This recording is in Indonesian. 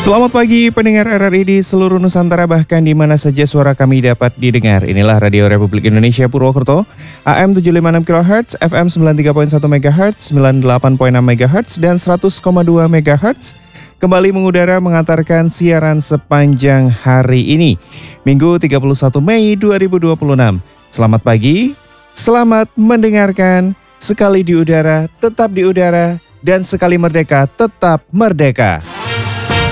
Selamat pagi pendengar RRI di seluruh Nusantara, bahkan di mana saja suara kami dapat didengar. Inilah Radio Republik Indonesia Purwokerto, AM 756 kHz, FM 93.1 MHz, 98.6 MHz, dan 100,2 MHz. Kembali mengudara mengantarkan siaran sepanjang hari ini, Minggu 31 Mei 2026. Selamat pagi, selamat mendengarkan. Sekali di udara, tetap di udara, dan sekali merdeka, tetap merdeka.